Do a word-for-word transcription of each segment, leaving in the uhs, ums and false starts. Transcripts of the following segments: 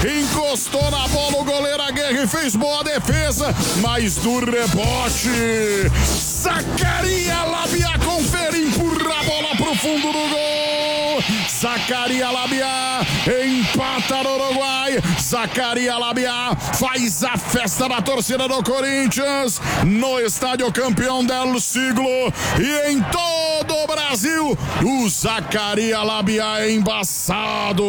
Encostou na bola o goleiro Aguirre, fez boa defesa, mas do rebote, Zacaria Labiá confere, empurra a bola pro fundo do gol. Zacaria Labiá empata no Uruguai. Zacaria Labiá faz a festa da torcida do Corinthians no estádio campeão del siglo e em todo o Brasil. O Zacaria Labiá é embaçado.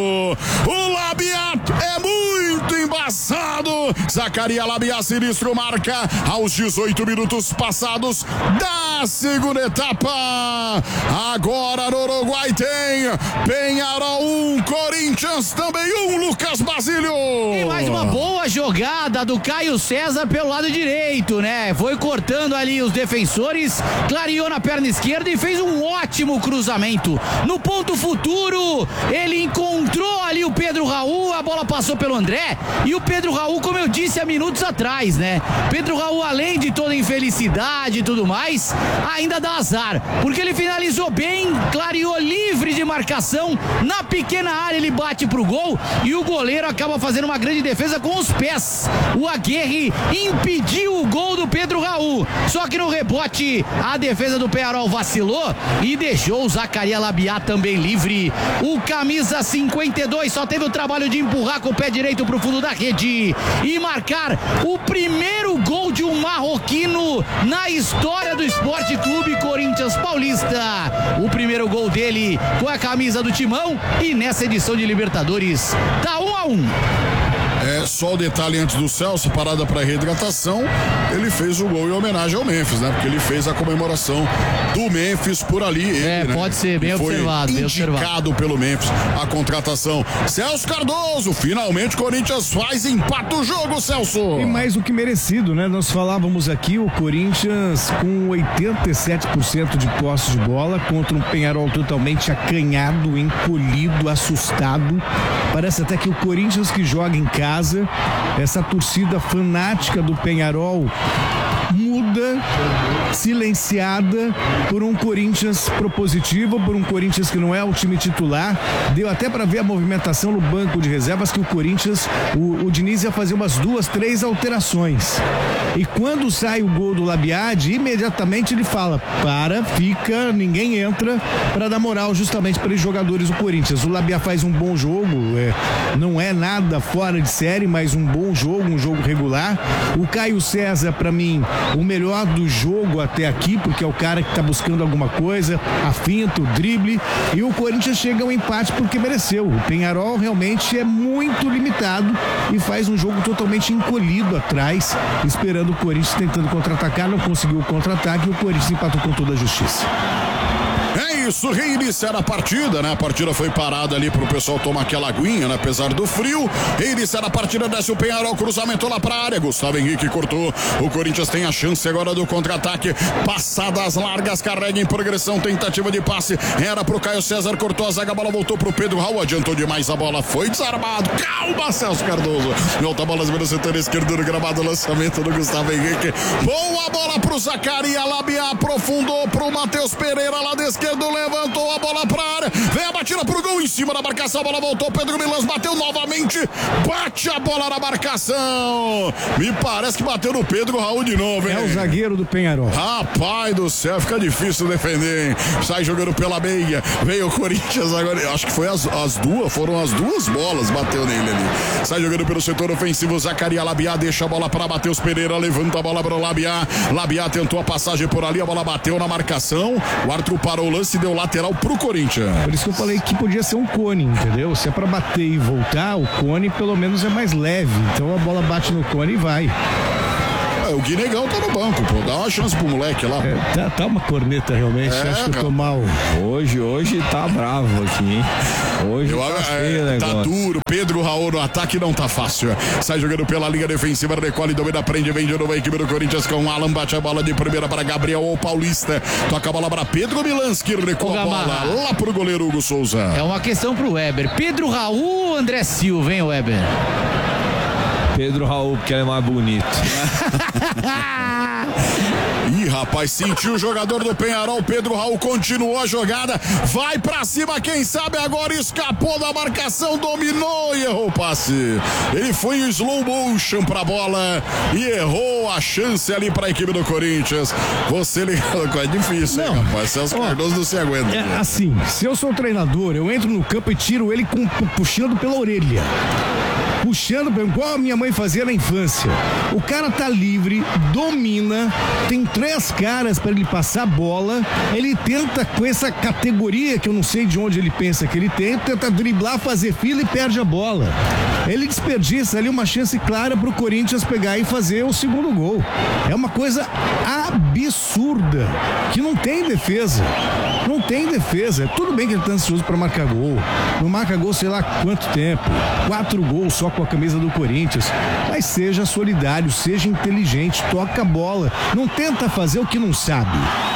O Labiá é muito embaçado. Zacaria Labiá sinistro marca aos dezoito minutos passados da segunda etapa. Agora no Uruguai tem Peñarol um, Corinthians também um, Lucas Basílio. E mais uma boa jogada do Caio César pelo lado direito, né? Foi cortando ali os defensores, clareou na perna esquerda e fez um ótimo cruzamento. No ponto futuro, ele encontrou ali o Pedro Raul, a bola passou pelo André e o Pedro Raul, como eu disse há minutos atrás, né? Pedro Raul, além de toda a infelicidade e tudo mais, ainda dá azar, porque ele finalizou bem, clareou livre de marcação, na pequena área ele bate pro gol e o goleiro acaba fazendo uma grande defesa com os pés. O Aguirre impediu o gol do Pedro Raul, só que no rebote a defesa do Peñarol vacilou e deixou o Zacaria Labiá também livre. O camisa cinquenta e dois só teve o trabalho de empurrar com o pé direito pro fundo da rede e marcar o primeiro gol de um marroquino na história do Esporte Clube Corinthians Paulista. O primeiro gol dele com a camisa do Timão e nessa edição de Libertadores tá um a um. É, só o detalhe antes do Celso, parada para reidratação, ele fez o gol em homenagem ao Memphis, né? Porque ele fez a comemoração do Memphis por ali. Ele, é, né? pode ser, bem foi observado. Bem indicado observado. pelo Memphis a contratação. Celso Cardoso, finalmente o Corinthians faz, empata o jogo, Celso. E mais do que merecido, né? Nós falávamos aqui, o Corinthians com oitenta e sete por cento de posse de bola contra um Peñarol totalmente acanhado, encolhido, assustado. Parece até que o Corinthians que joga em casa, essa torcida fanática do Peñarol muda, silenciada por um Corinthians propositivo, por um Corinthians que não é o time titular. Deu até para ver a movimentação no banco de reservas que o Corinthians, o, o Diniz ia fazer umas duas, três alterações. E quando sai o gol do Labiade, imediatamente ele fala: para, fica, ninguém entra, para dar moral justamente para os jogadores do Corinthians. O Labiá faz um bom jogo, é, não é nada fora de série, mas um bom jogo, um jogo regular. O Caio César, para mim, o melhor do jogo até aqui, porque é o cara que está buscando alguma coisa, a finta, o drible, e o Corinthians chega ao empate porque mereceu. O Peñarol realmente é muito limitado e faz um jogo totalmente encolhido atrás, esperando o Corinthians tentando contra-atacar, não conseguiu o contra-ataque e o Corinthians empatou com toda a justiça. É isso, reiniciar a partida, né? A partida foi parada ali pro pessoal tomar aquela aguinha, né? Apesar do frio. Reiniciar a partida, desce o Peñarol, cruzamento lá pra área. Gustavo Henrique cortou. O Corinthians tem a chance agora do contra-ataque. Passadas largas, carrega em progressão, tentativa de passe. Era pro Caio César, cortou a zaga, a bola voltou pro Pedro Raul. Adiantou demais a bola, foi desarmado. Calma, Celso Cardoso. Volta a bola pelo setor esquerdo do gramado, lançamento do Gustavo Henrique. Boa bola pro Zacaria Labiá, aprofundou pro Matheus Pereira lá da esquerda. Levantou a bola pra área, vem a batida pro gol em cima da marcação, a bola voltou, Pedro Milans bateu novamente, bate a bola na marcação, me parece que bateu no Pedro Raul de novo, hein? É o zagueiro do Peñarol. Rapaz do céu, fica difícil defender, hein? Sai jogando pela meia, veio o Corinthians agora, acho que foi as, as duas, foram as duas bolas, bateu nele ali, sai jogando pelo setor ofensivo, Zacaria Labiá deixa a bola para Matheus Pereira, levanta a bola para o Labiá, Labiá tentou a passagem por ali, a bola bateu na marcação, o árbitro parou o lance, deu lateral pro Corinthians. Por isso que eu falei que podia ser um cone, entendeu? Se é pra bater e voltar, o cone pelo menos é mais leve, então a bola bate no cone e vai. O Guinegão tá no banco, pô. Dá uma chance pro moleque lá. É, tá, tá uma corneta realmente. É, acho que eu tô mal. Hoje, hoje tá bravo aqui, hein? Hoje eu, tá é, feio o negócio. Tá duro. Pedro Raul no ataque não tá fácil. Sai jogando pela linha defensiva, recolhe, domina, prende, vem de novo a equipe do Corinthians com o Alan, bate a bola de primeira para Gabriel ou Paulista. Toca a bola para Pedro Milanski, recua a bola lá pro goleiro Hugo Souza. É uma questão pro Weber. Pedro Raul ou André Silva, hein, Weber? Pedro Raul, porque ele é mais bonito. Ih, rapaz, sentiu o jogador do Penharol. Pedro Raul continuou a jogada. Vai pra cima, quem sabe agora escapou da marcação, dominou e errou o passe. Ele foi em slow motion pra bola e errou a chance ali pra equipe do Corinthians. Você ligado, é difícil, Não. hein, rapaz? Celso Cardoso não se aguenta. É, assim, se eu sou treinador, eu entro no campo e tiro ele com, puxando pela orelha. Puxando, igual a minha mãe fazia na infância. O cara tá livre, domina, tem três caras para ele passar a bola. Ele tenta, com essa categoria que eu não sei de onde ele pensa que ele tem, tenta driblar, fazer fila e perde a bola. Ele desperdiça ali uma chance clara pro Corinthians pegar e fazer o segundo gol. É uma coisa absurda, que não tem defesa. Não tem defesa. Tudo bem que ele tá ansioso para marcar gol. Não marca gol sei lá quanto tempo. Quatro gols só com a camisa do Corinthians. Mas seja solidário, seja inteligente, toca a bola. Não tenta fazer o que não sabe.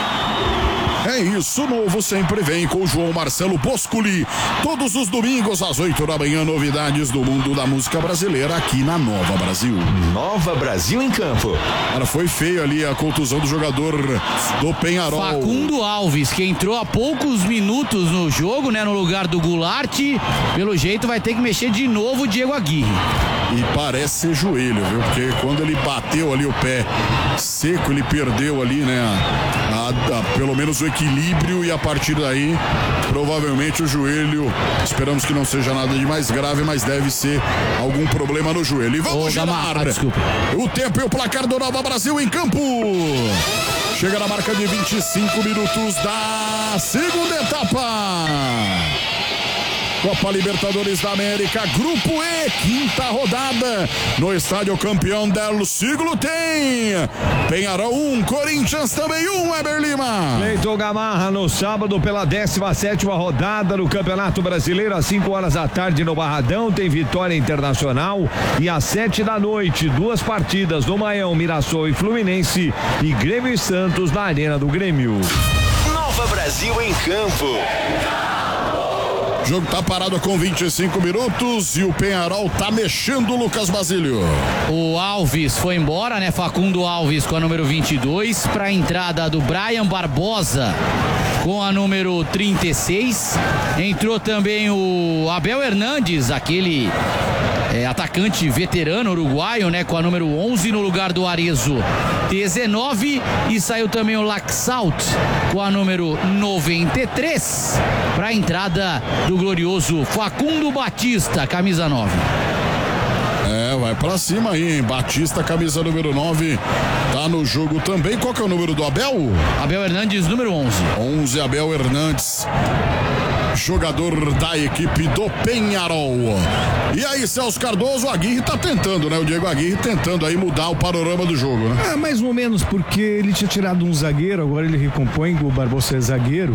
É isso, novo sempre vem com o João Marcelo Boscoli. Todos os domingos às oito da manhã, novidades do mundo da música brasileira aqui na Nova Brasil. Nova Brasil em campo. Cara, foi feio ali a contusão do jogador do Penharol. Facundo Alves, que entrou há poucos minutos no jogo, né, no lugar do Goulart. Pelo jeito vai ter que mexer de novo o Diego Aguirre. E parece ser joelho, viu? Porque quando ele bateu ali o pé seco, ele perdeu ali, né? A, a, a, pelo menos o equilíbrio, e a partir daí, provavelmente o joelho, esperamos que não seja nada de mais grave, mas deve ser algum problema no joelho. E vamos Ô, gerar Gamarra, desculpa. o tempo e o placar do Nova Brasil em campo. Chega na marca de vinte e cinco minutos da segunda etapa. Copa Libertadores da América, Grupo E, quinta rodada, no Estádio Campeão del Siglo tem Penharol um, Corinthians também um, Weber Lima. Cleiton Gamarra, no sábado, pela décima sétima rodada do Campeonato Brasileiro, às cinco horas da tarde no Barradão, tem Vitória Internacional, e às sete da noite, duas partidas no Maião, Mirassol e Fluminense, e Grêmio e Santos na Arena do Grêmio. Nova Brasil em campo. O jogo tá parado com vinte e cinco minutos e o Penharol tá mexendo, Lucas Basílio. O Alves foi embora, né? Facundo Alves com a número vinte e dois, para a entrada do Brian Barbosa com a número trinta e seis. Entrou também o Abel Hernandes, aquele é, atacante veterano uruguaio, né? Com a número onze no lugar do Arezzo dezenove, e saiu também o Laxalt com a número noventa e três para a entrada do glorioso Facundo Batista, camisa nove. É, vai pra cima aí, hein? Batista, camisa número nove, tá no jogo também. Qual que é o número do Abel? Abel Hernandes, número onze. onze, Abel Hernandes, jogador da equipe do Penharol. E aí, Celso Cardoso, o Aguirre tá tentando, né? O Diego Aguirre tentando aí mudar o panorama do jogo, né? Ah, mais ou menos, porque ele tinha tirado um zagueiro, agora ele recompõe, o Barbosa é zagueiro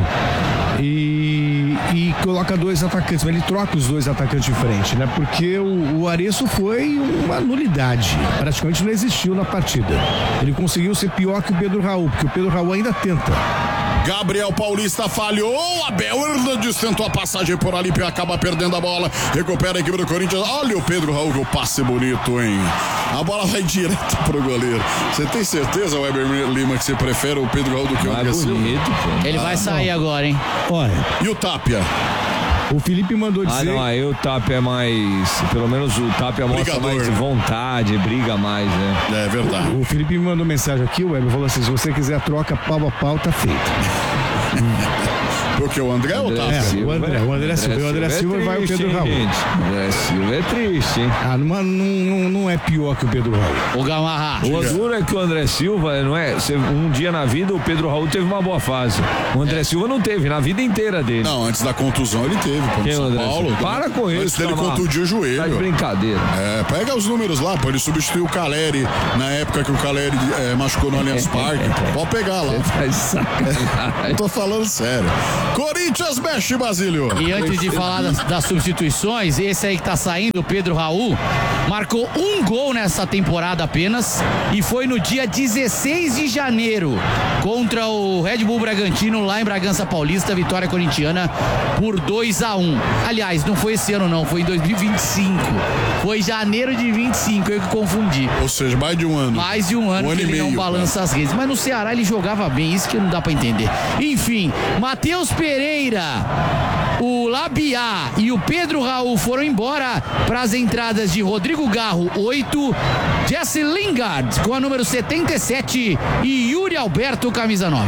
e, e coloca dois atacantes, mas ele troca os dois atacantes de frente, né? Porque o, o Arezzo foi uma nulidade, praticamente não existiu na partida. Ele conseguiu ser pior que o Pedro Raul, porque o Pedro Raul ainda tenta. Gabriel Paulista falhou, Abel Hernandes tentou a passagem por ali e acaba perdendo a bola, recupera a equipe do Corinthians. Olha o Pedro Raul, que o passe bonito, hein? A bola vai direto pro goleiro. Você tem certeza, Weber Lima, que você prefere o Pedro Raul do que o André Silva? Bonito, pô. Ele vai sair agora, hein? Olha, E o Tapia? o Felipe mandou Ah, dizer... não, aí o Tapia é mais, pelo menos o Tapia mostra Brigador, mais né? vontade, briga mais, né? É verdade. O Felipe me mandou mensagem aqui, o Weber falou assim, se você quiser a troca pau a pau, tá feito. Porque o André ou o André Tapia? É, Silva, o André, o André Silva, o André Silva é vai o triste, Pedro hein, Raul. gente? André Silva é triste, hein? Ah, não, não, não, não é pior que o Pedro Raul. O Gamarra. O duro é que o André Silva, não é? Um dia na vida o Pedro Raul teve uma boa fase. O André Silva não teve, na vida inteira dele. Não, antes da contusão ele teve, pô, no Quem é o São André Paulo. Silva? Para com Antes isso, dele Gamarra. contundir o Tá de joelho. brincadeira. É, pega os números lá, pô, ele substituiu o Caleri na época que o Caleri é, machucou no Allianz Parque, pô, pode pegar lá. Tá de sacanagem. Eu tô falando sério. Corinthians mexe, Basílio. E antes de falar das, das substituições, esse aí que tá saindo, o Pedro Raul, marcou um gol nessa temporada apenas e foi no dia dezesseis de janeiro contra o Red Bull Bragantino lá em Bragança Paulista, vitória corintiana por dois a um. Aliás, não foi esse ano não, foi em dois mil e vinte e cinco. Foi janeiro de vinte e cinco, eu que confundi. Ou seja, mais de um ano. Mais de um ano um que ano ele e meio, não balança cara. as redes. Mas no Ceará ele jogava bem, isso que não dá pra entender. Enfim, Matheus Pereira, o Labiá e o Pedro Raul foram embora para as entradas de Rodrigo Garro, oito, Jesse Lingard com a número setenta e sete e Yuri Alberto, camisa nove.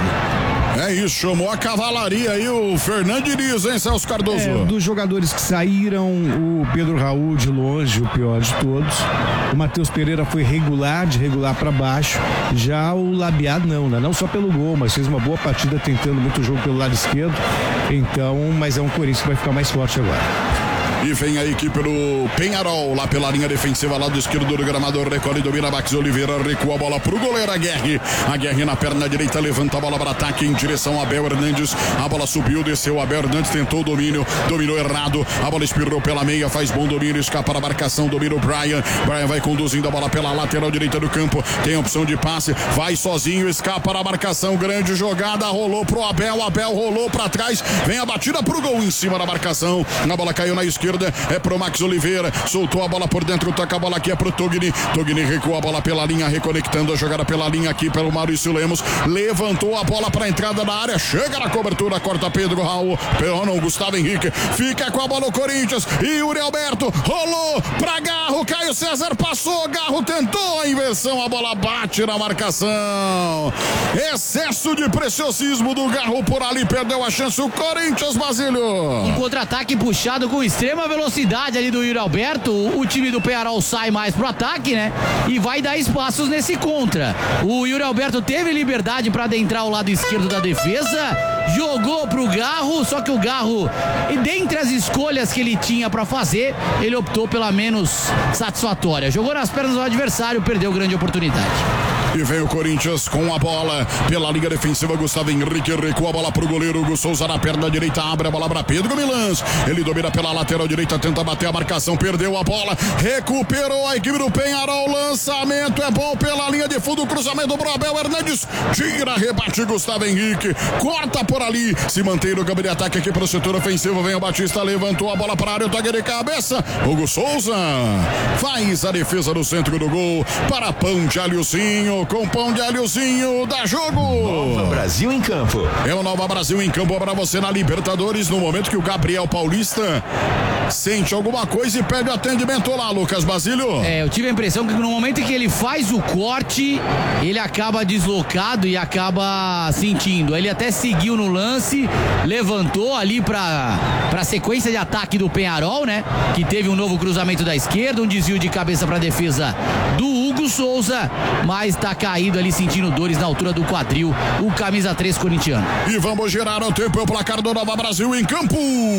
É isso, chamou a cavalaria aí o Fernando Diniz, hein, Celso Cardoso? É, dos jogadores que saíram, o Pedro Raul de longe, o pior de todos. O Matheus Pereira foi regular, de regular para baixo. Já o Labiá não, né? Não só pelo gol, mas fez uma boa partida tentando muito jogo pelo lado esquerdo. Então, mas é um Corinthians que vai ficar mais forte agora. E vem a equipe do Penharol, lá pela linha defensiva, lado esquerdo do gramado, recolhe, domina Max Oliveira, recua a bola pro goleiro Aguerre. Aguerre na perna direita, levanta a bola para ataque em direção a Abel Hernandes. A bola subiu, desceu, Abel Hernandes tentou o domínio, dominou errado, a bola espirrou pela meia, faz bom domínio, escapa da marcação, domina o Brian. Brian vai conduzindo a bola pela lateral direita do campo, tem a opção de passe, vai sozinho, escapa da marcação, grande jogada, rolou pro Abel, Abel rolou para trás, vem a batida pro gol em cima da marcação, a bola caiu na esquerda. É pro Max Oliveira, soltou a bola por dentro, toca a bola aqui, é pro Togni. Togni recua a bola pela linha, reconectando a jogada pela linha aqui pelo Maurício Lemos. Levantou a bola pra entrada da área, chega na cobertura, corta Pedro Raul, não, Gustavo Henrique, fica com a bola o Corinthians. E Yuri Alberto rolou pra Garro, Caio César passou, Garro tentou a inversão, a bola bate na marcação. Excesso de preciosismo do Garro por ali, perdeu a chance o Corinthians, Basílio. Um contra-ataque puxado com extrema velocidade ali do Yuri Alberto, o time do Penharol sai mais pro ataque, né? E vai dar espaços nesse contra. O Yuri Alberto teve liberdade para adentrar o lado esquerdo da defesa, jogou pro Garro, só que o Garro, e dentre as escolhas que ele tinha para fazer, ele optou pela menos satisfatória. Jogou nas pernas do adversário, perdeu grande oportunidade. E vem o Corinthians com a bola pela liga defensiva. Gustavo Henrique recua a bola pro goleiro Hugo Souza na perna direita, abre a bola para Pedro Milans. Ele domina pela lateral direita, tenta bater a marcação, perdeu a bola, recuperou a equipe do Penharol. Lançamento é bom pela linha de fundo, cruzamento pro Abel Hernandes, tira, rebate Gustavo Henrique, corta por ali, se mantém no campo de ataque aqui pro setor ofensivo. Vem o Batista, levantou a bola para a área, o toque de cabeça. Hugo Souza faz a defesa no centro do gol para Pão de Alhozinho. Com Pão de Alhozinho, dá jogo. Nova Brasil em campo. É o Nova Brasil em campo para você na Libertadores, no momento que o Gabriel Paulista sente alguma coisa e pede atendimento lá, Lucas Basílio. É, eu tive a impressão que no momento em que ele faz o corte, ele acaba deslocado e acaba sentindo. Ele até seguiu no lance, levantou ali para para sequência de ataque do Penharol, né? Que teve um novo cruzamento da esquerda, um desvio de cabeça para defesa do Hugo Souza, mas tá caído ali sentindo dores na altura do quadril, o camisa três corintiano. E vamos girar o tempo, é o placar do Nova Brasil em campo.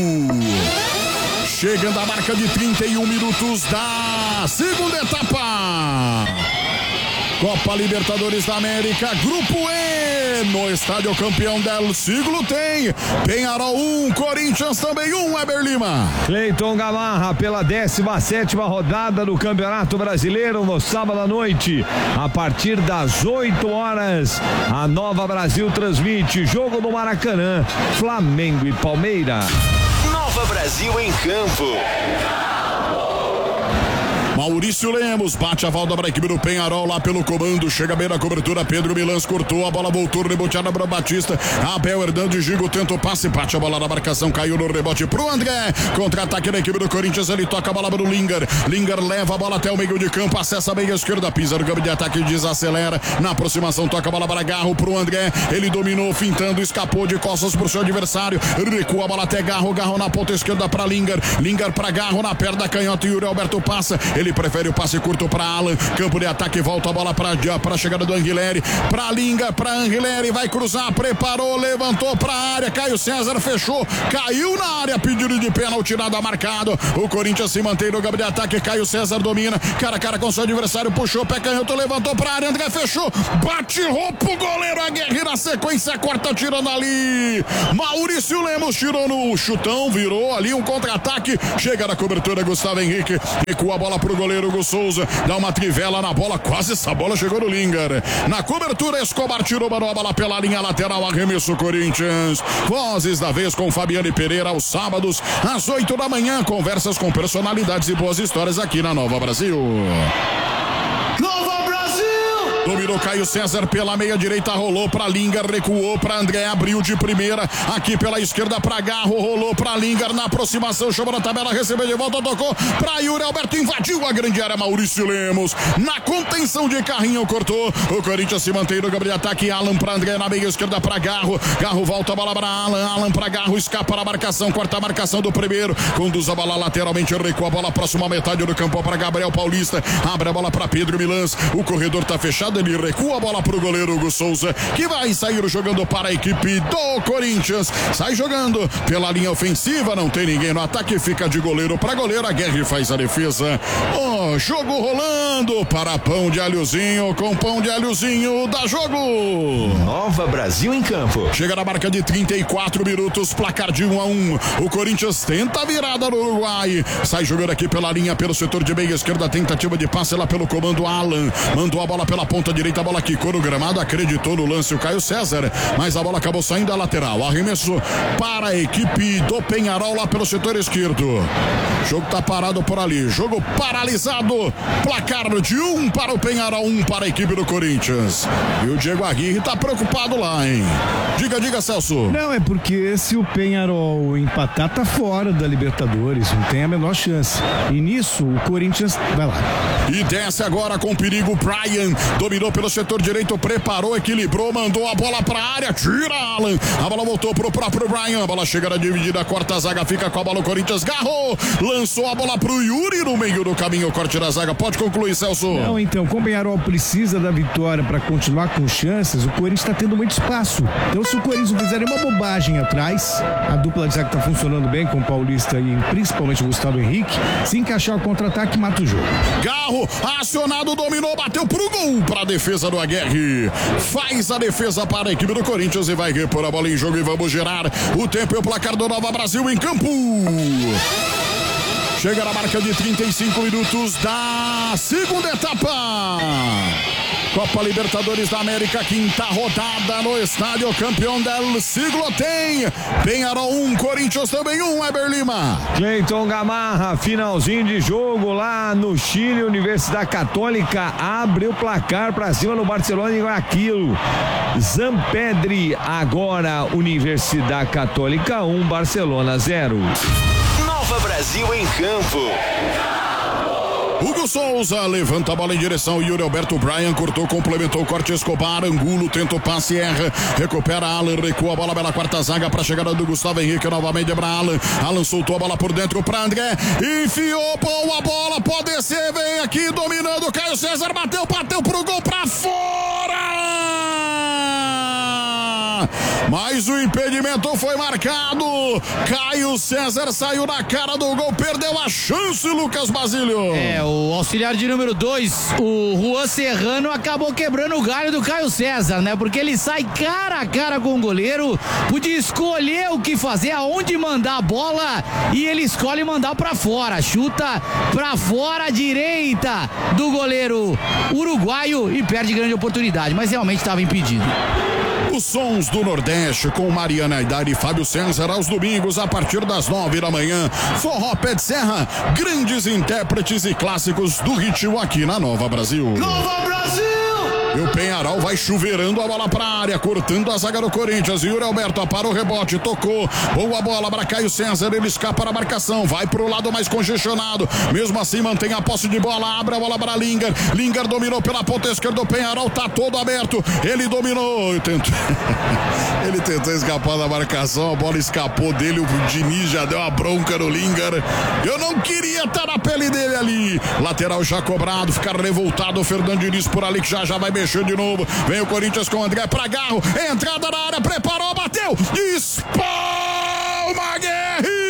Chegando a marca de trinta e um minutos da segunda etapa. Copa Libertadores da América, Grupo E, no Estádio Campeão del Siglo tem Penharol um, Corinthians também um, Weber Lima. Cleiton Gamarra pela décima sétima rodada do Campeonato Brasileiro no sábado à noite, a partir das oito horas, a Nova Brasil transmite jogo do Maracanã, Flamengo e Palmeiras. Nova Brasil em campo. Maurício Lemos bate a volta para a equipe do Penharol lá pelo comando, chega bem na cobertura, Pedro Milans cortou, a bola voltou, reboteada para Batista, Abel Hernandes, Gigo tenta o passe, bate a bola na marcação, caiu no rebote pro André, contra-ataque da equipe do Corinthians, ele toca a bola para o Lingard, Lingard leva a bola até o meio de campo, acessa a meia esquerda, pisa no campo de ataque, desacelera, na aproximação toca a bola para Garro, pro André, ele dominou, fintando, escapou de costas pro seu adversário, recua a bola até Garro, Garro na ponta esquerda para Lingard, Lingard para Garro na perna canhota, e Yuri Alberto passa, ele prefere o passe curto para Alan. Campo de ataque, volta a bola para a chegada do Anguilera. Para Linga, para Anguilera, vai cruzar, preparou, levantou para a área. Caio César fechou, caiu na área, pedido de pênalti, nada marcado. O Corinthians se mantém no campo de ataque. Caio César domina, cara a cara com seu adversário, puxou, pé canhoto, levantou para a área. André fechou, bate roupa o goleiro Aguirre na sequência, corta, tirando ali. Maurício Lemos tirou no chutão, virou ali um contra-ataque. Chega na cobertura, Gustavo Henrique recua a bola pro goleiro Hugo Souza, dá uma trivela na bola, quase essa bola chegou no Lingar. Na cobertura, Escobar tirou, mandou a bola pela linha lateral, arremesso Corinthians. Vozes da vez com Fabiane Pereira aos sábados, às oito da manhã, conversas com personalidades e boas histórias aqui na Nova Brasil. Dominou Caio César pela meia direita, rolou pra Lingar, recuou pra André, abriu de primeira, aqui pela esquerda pra Garro, rolou pra Lingar, na aproximação, chamou na tabela, recebeu de volta, tocou pra Yuri Alberto, invadiu a grande área, Maurício Lemos, na contenção de carrinho, cortou, o Corinthians se mantém no campo de ataque, Alan pra André, na meia esquerda pra Garro, Garro volta a bola pra Alan, Alan pra Garro, escapa na marcação, corta a marcação do primeiro, conduz a bola lateralmente, recua a bola, próxima metade do campo pra Gabriel Paulista, abre a bola pra Pedro Milans, o corredor tá fechado, ele recua a bola pro goleiro Hugo Souza, que vai sair jogando para a equipe do Corinthians, sai jogando pela linha ofensiva, não tem ninguém no ataque, fica de goleiro para goleiro, a Guerra faz a defesa. Oh, jogo rolando para pão de alhozinho, com pão de alhozinho, dá jogo. Nova Brasil em campo. Chega na marca de trinta e quatro minutos, placar de um a um, o Corinthians tenta a virada no Uruguai, sai jogando aqui pela linha, pelo setor de meia esquerda, tentativa de passe lá pelo comando Alan, mandou a bola pela ponta direita, a bola quicou no gramado, acreditou no lance o Caio César, mas a bola acabou saindo da lateral, arremesso para a equipe do Penharol lá pelo setor esquerdo. O jogo tá parado por ali, jogo paralisado, placar de um para o Penharol, um para a equipe do Corinthians. E o Diego Aguirre tá preocupado lá, hein? Diga, diga, Celso. Não, é porque se o Penharol empatar, tá fora da Libertadores, não tem a menor chance. E nisso, o Corinthians vai lá. E desce agora com perigo, Brian, dominou pelo setor direito, preparou, equilibrou, mandou a bola pra área, tira Alan, a bola voltou pro próprio Brian, a bola chega na dividida, corta a zaga, fica com a bola o Corinthians, Garro, lançou a bola pro Yuri no meio do caminho, corte da zaga, pode concluir, Celso. Não, então, como o Penharol precisa da vitória para continuar com chances, o Corinthians está tendo muito espaço, então se o Corinthians não fizer uma bobagem atrás, a dupla de zaga tá funcionando bem com o Paulista e principalmente o Gustavo Henrique, se encaixar o contra-ataque, mata o jogo. Garro, acionado, dominou, bateu pro gol, pra defesa do Aguirre, faz a defesa para a equipe do Corinthians e vai repor a bola em jogo e vamos gerar o tempo e o placar do Nova Brasil em campo. Chega na marca de trinta e cinco minutos da segunda etapa. Copa Libertadores da América, quinta rodada no estádio Campeão del Siglo tem Penharol um, Corinthians também um, Eber Lima. Cleiton Gamarra, finalzinho de jogo lá no Chile, Universidade Católica abre o placar para cima no Barcelona e Guayaquil. Zampedri agora, Universidade Católica um, Barcelona zero. Nova Brasil em campo. Hugo Souza levanta a bola em direção, Yuri Alberto, Brian cortou, complementou o corte, Escobar, Angulo, tenta o passe, erra, recupera Alan, recua a bola pela quarta zaga para a chegada do Gustavo Henrique, novamente para Alan, Alan soltou a bola por dentro para André, enfiou, boa bola, pode descer, vem aqui, dominando, Caio César, bateu, bateu pro gol, para fora! Mas o impedimento foi marcado, Caio César saiu na cara do gol, perdeu a chance, Lucas Basílio. É, o auxiliar de número dois, o Juan Serrano, acabou quebrando o galho do Caio César, né? Porque ele sai cara a cara com o goleiro, podia escolher o que fazer, aonde mandar a bola, e ele escolhe mandar pra fora, chuta pra fora, direita do goleiro uruguaio e perde grande oportunidade, mas realmente estava impedido. Os sons do Nordeste com Mariana Aidar e Fábio César aos domingos a partir das nove da manhã. Forró Pé de Serra, grandes intérpretes e clássicos do ritmo aqui na Nova Brasil. Nova Brasil! E o Penharol vai chuveirando a bola pra área, cortando a zaga do Corinthians. Yuri Alberto para o rebote, tocou. Boa bola para Caio César, ele escapa da marcação, vai pro lado mais congestionado. Mesmo assim, mantém a posse de bola, abre a bola para Linger. Linger dominou pela ponta esquerda do Penharol, tá todo aberto. Ele dominou, tentou. Ele tentou escapar da marcação, a bola escapou dele. O Diniz já deu a bronca no Linger. Eu não queria estar na pele dele ali. Lateral já cobrado, ficar revoltado o Fernando Diniz por ali, que já já vai mexer de novo. Vem o Corinthians com o André pra Garro, entrada na área, preparou, bateu, espalma Guerri!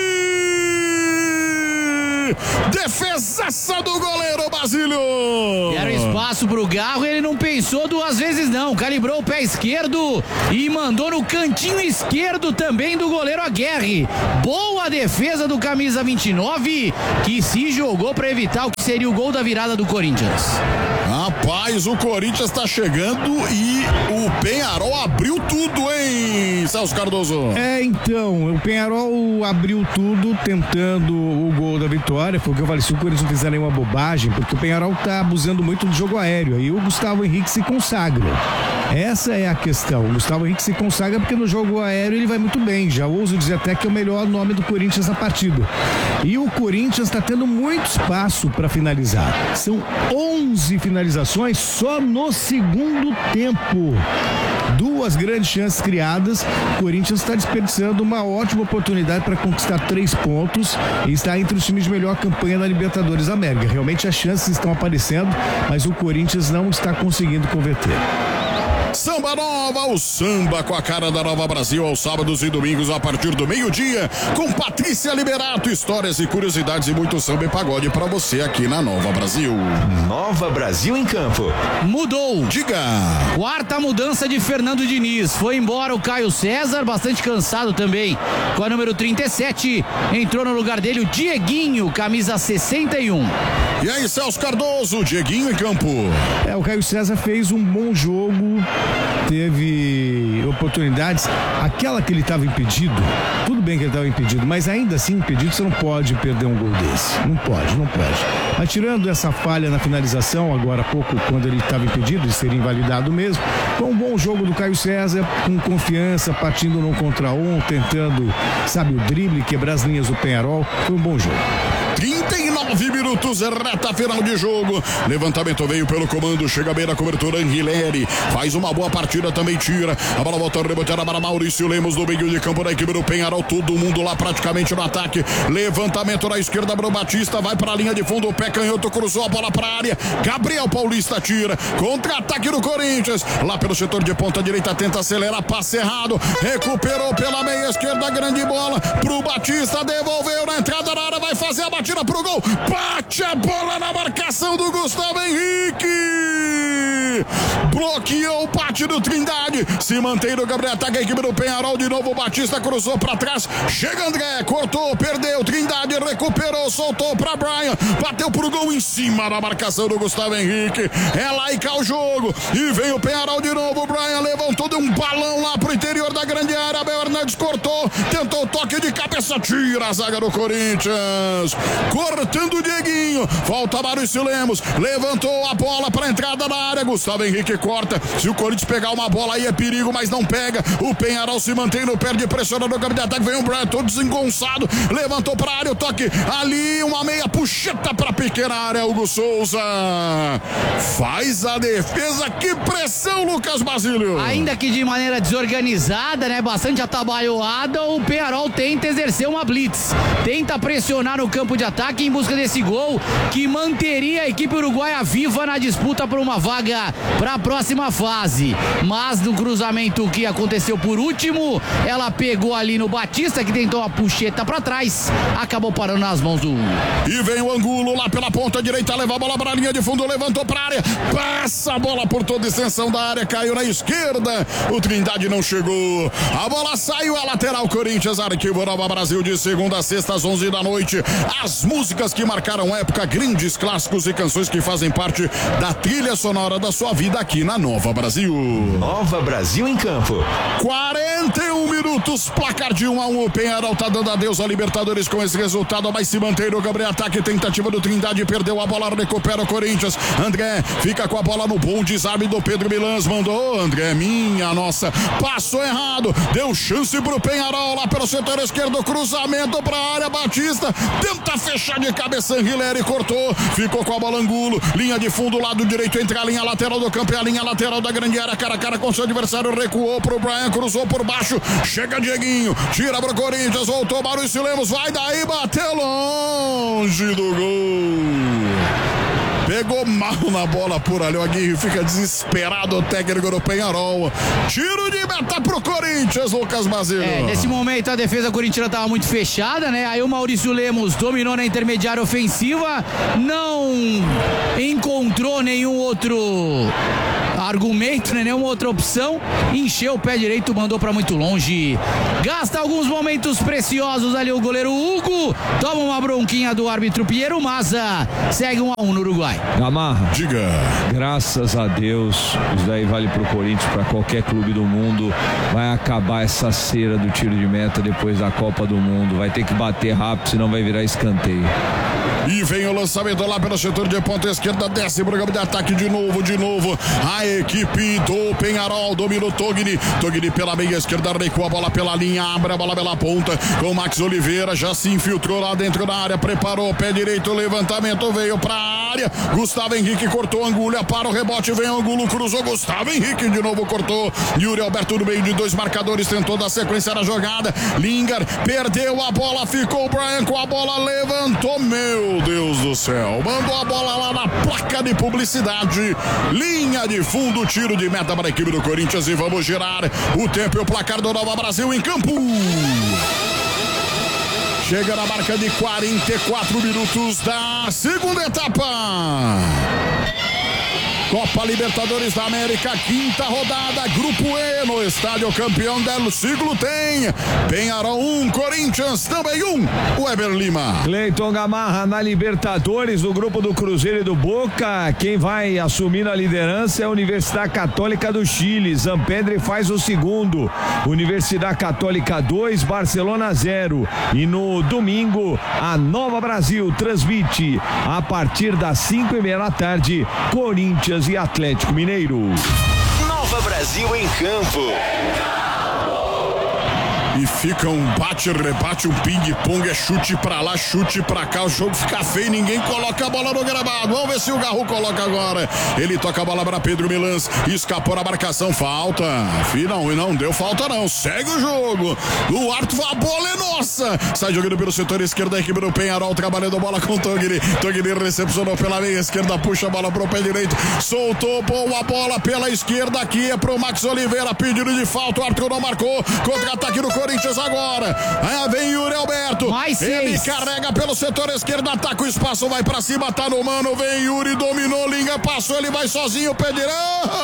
Defesaça do goleiro Basílio! Era espaço pro Garro, ele não pensou duas vezes não, calibrou o pé esquerdo e mandou no cantinho esquerdo também do goleiro Aguerre. Boa defesa do camisa vinte e nove, que se jogou para evitar o que seria o gol da virada do Corinthians. Rapaz, o Corinthians tá chegando e o Penharol abriu tudo, hein, Celso Cardoso? É, então, o Penharol abriu tudo tentando o gol da vitória. Foi o que eu falei, se o Corinthians não fizer nenhuma bobagem, porque o Penharol tá abusando muito do jogo aéreo, aí o Gustavo Henrique se consagra. Essa é a questão. O Gustavo Henrique se consagra porque no jogo aéreo ele vai muito bem. Já ouso dizer até que é o melhor nome do Corinthians na partida. E o Corinthians está tendo muito espaço para finalizar. São onze finalizações só no segundo tempo. Duas grandes chances criadas. O Corinthians está desperdiçando uma ótima oportunidade para conquistar três pontos e está entre os times de melhor campanha na Libertadores da América. Realmente as chances estão aparecendo, mas o Corinthians não está conseguindo converter. Samba Nova, o samba com a cara da Nova Brasil, aos sábados e domingos a partir do meio-dia, com Patrícia Liberato, histórias e curiosidades e muito samba e pagode pra você aqui na Nova Brasil. Nova Brasil em campo. Mudou. Diga. Quarta mudança de Fernando Diniz. Foi embora o Caio César, bastante cansado também, com a número trinta e sete. Entrou no lugar dele o Dieguinho, camisa sessenta e um. E aí, Celso Cardoso, Dieguinho em campo. É, o Caio César fez um bom jogo, teve oportunidades, aquela que ele estava impedido, tudo bem que ele estava impedido, mas ainda assim impedido, você não pode perder um gol desse, não pode, não pode. Mas tirando essa falha na finalização, agora há pouco, quando ele estava impedido, ele seria invalidado mesmo, foi um bom jogo do Caio César, com confiança, partindo no contra um, tentando, sabe, o drible, quebrar as linhas do Penharol, foi um bom jogo. trinta e nove minutos, reta final de jogo. Levantamento veio pelo comando, chega bem na cobertura Anguilera, faz uma boa partida, também tira. A bola volta reboteada para Maurício Lemos no meio de campo da equipe do Penharol, todo mundo lá praticamente no ataque. Levantamento na esquerda, Bruno Batista vai para a linha de fundo, o pé canhoto cruzou a bola para a área. Gabriel Paulista tira, contra-ataque do Corinthians, lá pelo setor de ponta direita, tenta acelerar, passe errado, recuperou pela meia esquerda, grande bola pro Batista, devolveu na entrada da área, vai fazer a batida pro gol, bate a bola na marcação do Gustavo Henrique, bloqueou o bate do Trindade, se mantém no Gabriel, ataca a equipe do Penharol, de novo o Batista cruzou pra trás, chega André, cortou, perdeu, Trindade recuperou, soltou pra Brian, bateu pro gol em cima da marcação do Gustavo Henrique, é lá e cá o jogo, e vem o Penharol de novo, o Brian levantou, deu um balão lá pro interior da grande área, Abel Hernandes cortou, tentou o toque de cabeça, tira a zaga do Corinthians, cortando o Dieguinho, volta Maurício Lemos, levantou a bola para entrada da área, Gustavo Henrique corta, se o Corinthians pegar uma bola aí é perigo, mas não pega, o Penharol se mantém no pé de pressionador do campo de ataque, vem o Brian todo desengonçado, levantou para a área, o toque ali, uma meia puxeta para a pequena área, Hugo Souza faz a defesa, que pressão, Lucas Basílio. Ainda que de maneira desorganizada, né, bastante atabalhoada, o Penharol tenta exercer uma blitz, tenta pressionar no campo de ataque em busca desse gol que manteria a equipe uruguaia viva na disputa por uma vaga para a próxima fase, mas no cruzamento que aconteceu por último, ela pegou ali no Batista, que tentou uma puxeta para trás, acabou parando nas mãos do... E vem o Angulo lá pela ponta direita, leva a bola para a linha de fundo, levantou para a área, passa a bola por toda a extensão da área, caiu na esquerda, o Trindade não chegou, a bola saiu, a lateral Corinthians, Arquivo Nova Brasil, de segunda a sexta às onze da noite, as músicas que marcaram época, grandes clássicos e canções que fazem parte da trilha sonora da sua vida aqui na Nova Brasil. Nova Brasil em Campo. quarenta e um minutos, placar de um a um. O Penharol tá dando adeus a Libertadores com esse resultado, mas se mantém no Gabriel ataque, tentativa do Trindade, perdeu a bola, recupera o Corinthians. André fica com a bola no bom desarme do Pedro Milans, mandou, André, minha nossa, passou errado, deu chance pro Penharol lá pelo setor esquerdo, cruzamento pra área, Batista tenta fechar de cabeça, Anguilera cortou, ficou com a bola, Angulo, linha de fundo, lado direito, entre a linha lateral do campo e a linha lateral da grande área, cara a cara com seu adversário, recuou pro Brian, cruzou por baixo, chega Dieguinho, tira pro Corinthians, voltou Maurício Lemos, vai daí, bateu longe do gol. Pegou mal na bola por ali, o Aguirre fica desesperado, o técnico do Penharol. Tiro de meta pro Corinthians, Lucas Basílio. É, nesse momento a defesa corintiana estava muito fechada, né? Aí o Maurício Lemos dominou na intermediária ofensiva, não encontrou nenhum outro argumento, né? Nenhuma outra opção, encheu o pé direito, mandou pra muito longe. Gasta alguns momentos preciosos ali o goleiro Hugo, toma uma bronquinha do árbitro Piero Maza, segue um a um no Uruguai. Gamarra, diga. Graças a Deus, isso daí vale pro Corinthians, pra qualquer clube do mundo. Vai acabar essa cera do tiro de meta depois da Copa do Mundo. Vai ter que bater rápido, senão vai virar escanteio. E vem o lançamento lá pelo setor de ponta esquerda, desce pro campo de ataque de novo, de novo. A equipe do Penharol dominou Togni. Togni pela meia esquerda, recua a bola pela linha, abre a bola pela ponta com o Max Oliveira, já se infiltrou lá dentro da área, preparou o pé direito, o levantamento veio pra área. Gustavo Henrique cortou, Angulo para o rebote, vem Angulo, cruzou, Gustavo Henrique de novo cortou. Yuri Alberto no meio de dois marcadores, tentou dar sequência na jogada. Lingard perdeu a bola, ficou o Brian com a bola, levantou, meu Deus do céu, mandou a bola lá na placa de publicidade, linha de fundo, tiro de meta para a equipe do Corinthians e vamos girar o tempo e o placar do Nova Brasil em campo. Chega na marca de quarenta e quatro minutos da segunda etapa. Copa Libertadores da América, quinta rodada, Grupo E, no estádio Campeão del Siglo tem Penharol um, Corinthians também um, Weber Lima. Cleiton Gamarra na Libertadores, do grupo do Cruzeiro e do Boca, quem vai assumir a liderança é a Universidade Católica do Chile, Zampedre faz o segundo, Universidade Católica dois, Barcelona zero, e no domingo a Nova Brasil transmite a partir das cinco e meia da tarde, Corinthians e Atlético Mineiro. Nova Brasil em Campo. E fica um bate-rebate, um ping-pong, é chute pra lá, chute pra cá, o jogo fica feio, ninguém coloca a bola no gramado. Vamos ver se o Garro coloca agora. Ele toca a bola pra Pedro Milans, escapou na marcação, falta. Não, não deu falta não, segue o jogo. O Arthur, a bola é nossa. Sai jogando pelo setor esquerdo, a equipe do Penharol trabalhando a bola com o Togni. Togni recepcionou pela meia esquerda, puxa a bola pro pé direito, soltou boa bola pela esquerda, aqui é pro Max Oliveira, pedido de falta, o Arthur não marcou, contra-ataque do Corinthians agora. Aí vem Yuri Alberto. Mais Ele seis. carrega pelo setor esquerdo, ataca o espaço, vai pra cima, tá no mano. Vem Yuri, dominou, Linga, passou, ele vai sozinho, pé direito.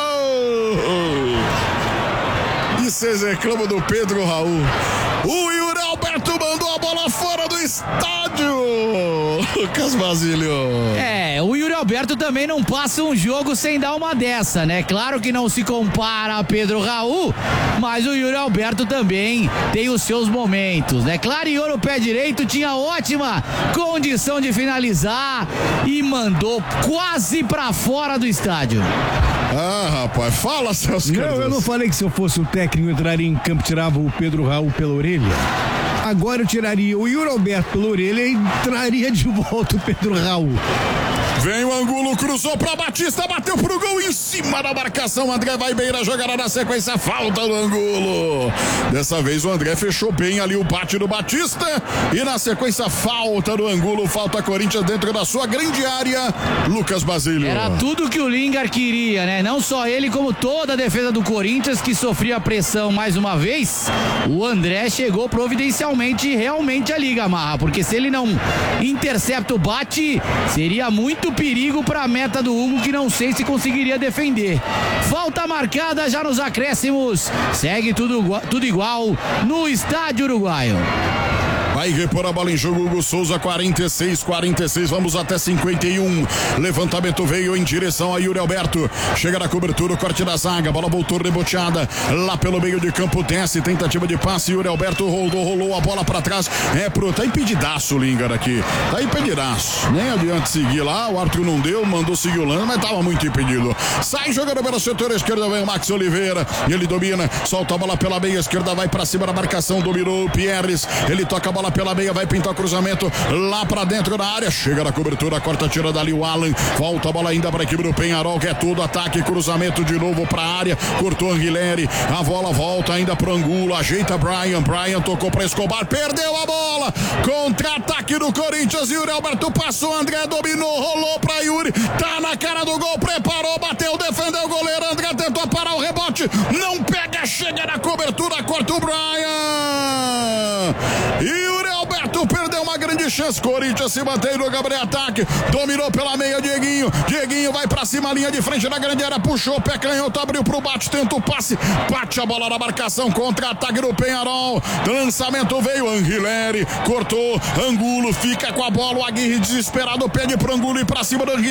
E vocês reclamam do Pedro Raul. O Yuri Alberto mandou a bola fora do estádio. Lucas Basílio. É, o Yuri Alberto também não passa um jogo sem dar uma dessa, né? Claro que não se compara a Pedro Raul, mas o Yuri Alberto também tem os seus momentos, né? Clareou no pé direito, tinha ótima condição de finalizar e mandou quase pra fora do estádio. Ah, rapaz, fala, Celso. Não, eu não falei que se eu fosse o técnico eu entraria em campo, tirava o Pedro Raul pela orelha. Agora eu tiraria o Yuri Alberto pela orelha e traria de volta o Pedro Raul. Vem o Angulo, cruzou pra Batista, bateu pro gol em cima da marcação. André vai bem na jogada, na sequência, falta do Angulo. Dessa vez o André fechou bem ali o bate do Batista e na sequência falta do Angulo, falta Corinthians dentro da sua grande área. Lucas Basílio. Era tudo que o Lingard queria, né? Não só ele, como toda a defesa do Corinthians, que sofria pressão mais uma vez. O André chegou providencialmente realmente ali, Gamarra, porque se ele não intercepta o bate, seria muito perigo para a meta do Hugo, que não sei se conseguiria defender. Falta marcada já nos acréscimos. Segue tudo, tudo igual no estádio uruguaio. Vai repor a bola em jogo, Hugo Souza, quarenta e seis, quarenta e seis, vamos até cinquenta e um. Levantamento veio em direção a Yuri Alberto. Chega na cobertura, o corte da zaga, bola voltou reboteada lá pelo meio de campo, desce, tentativa de passe, Yuri Alberto rolou, rolou a bola pra trás, é pro, tá impedidaço o Lingard aqui, tá impedidaço, nem adianta seguir lá, o árbitro não deu, mandou seguir o lance, mas tava muito impedido. Sai jogando pelo setor esquerdo, vem o Max Oliveira, ele domina, solta a bola pela meia esquerda, vai pra cima da marcação, dominou o Pierres, ele toca a bola pela meia, vai pintar o cruzamento lá pra dentro da área, chega na cobertura, corta, tira dali o Alan, volta a bola ainda pra equipe do Penharol, que é tudo ataque, cruzamento de novo pra área, cortou Anguilhere, a bola volta ainda pro Angulo, ajeita Brian, Brian tocou pra Escobar, perdeu a bola, contra-ataque do Corinthians, Yuri Alberto passou, André dominou, rolou pra Yuri, tá na cara do gol, preparou, bateu, defendeu o goleiro, André tentou parar o rebote, não pega, chega na cobertura, corta o Brian, Yuri Alberto perdeu uma grande chance, Corinthians se mantém no Gabriel ataque, dominou pela meia, Dieguinho, Dieguinho vai pra cima, linha de frente da grande área, puxou, pé canhoto, abriu pro bate, tenta o passe, bate a bola na marcação, contra-ataque do Penharol, lançamento veio, Anguilhere, cortou, Angulo fica com a bola, o Aguirre desesperado, pede pro Angulo ir pra cima do Anguilhere.